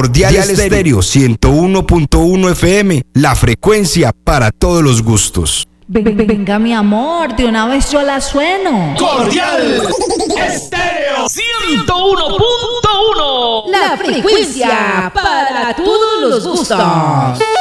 Cordial Estéreo 101.1 FM, la frecuencia para todos los gustos. Venga, mi amor, de una vez yo la sueno. Cordial Estéreo 101.1, la frecuencia para todos los gustos.